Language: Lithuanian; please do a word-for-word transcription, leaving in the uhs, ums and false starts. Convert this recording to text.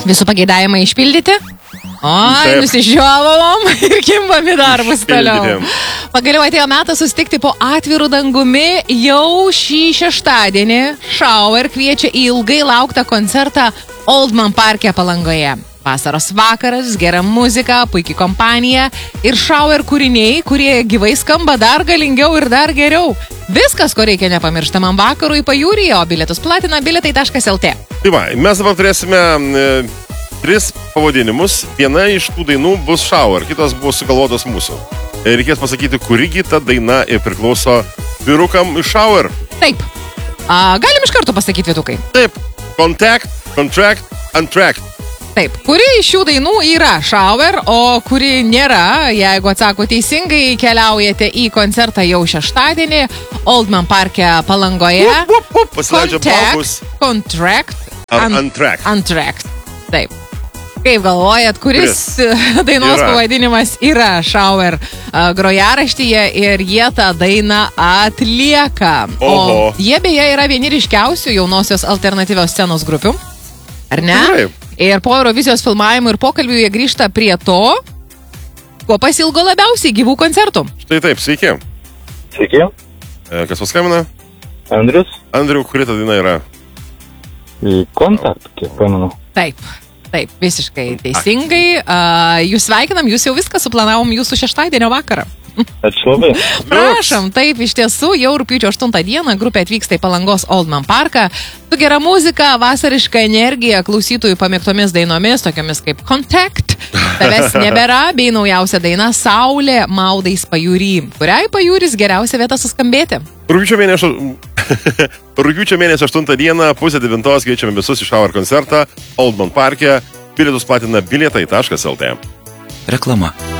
Visų pageidavimai išpildyti? Oi, nusižiovom ir kimbam į darbus toliau. Pagaliau atėjo metas susitikti po atvirų dangumi. Jau šį šeštadienį Shower kviečia į ilgai lauktą koncertą Oldman parke Palangoje. Vasaros vakaras, gera muzika, puikiai kompanija ir Shower kūriniai, kurie gyvai skamba dar galingiau ir dar geriau. Viskas, ko reikia nepamirštamam vakarui pajūryje, o bilietus platina bilietai taškas el te. Tai va, mes dabar turėsime e, tris pavadinimus. Viena iš tų dainų bus Shower, kitos buvo sugalvotos mūsų. E, reikės pasakyti, kurigi ta daina priklauso vyrukam iš Shower. Taip. A, galim iš karto pasakyti vietukai. Taip. Contact, Contract, Untracked. Taip, kuri iš šių dainų yra Shower, o kuri nėra, jeigu atsako teisingai, keliaujate į koncertą jau šeštadienį Oldman parke Palangoje. Up, up, up. Pasileidžia balkus. Contract, Ar un, Untracked. Untracked. Taip. Kaip galvojat, kuris, kuris? dainos yra. Pavadinimas yra Shower uh, grojaraštyje ir jie tą dainą atlieka. Oho. O jie beje yra vieni ryškiausių jaunosios alternatyvios scenos grupių. Ar ne? Tikrai. Ir po Eurovizijos filmavimų ir pokalbių jie grįžta prie to, ko pasilgo labiausiai gyvų koncertų. Štai taip, sveiki. Sveiki. E, kas paskambina? Andrius. Andriu, kuri ta daina yra? Į Kontakt, kiek pamenu. Taip, taip, visiškai teisingai. Uh, jūs sveikinam, jūs jau viską suplanavom jūsų šeštadienio vakarą. Ačiū labai. Prašom, taip, iš tiesų, jau rugpjūčio aštuntą dieną grupė atvyksta į Palangos Oldman parką. Su gera muzika, vasariška energija, klausytojų pamėgtomis dainomis, tokiamis kaip Contact, Tavęs nebėra, bei naujausia daina Saulė maudais pajūry, kuriai pajūris geriausia vieta suskambėti. Rugpjūčio mėnesio... Rugpjūčio mėnesio aštuntą dieną, pusę devintos kviečiame visus į Shower koncertą Oldman parke. Bilietus platina bilietai taškas el te. Reklama.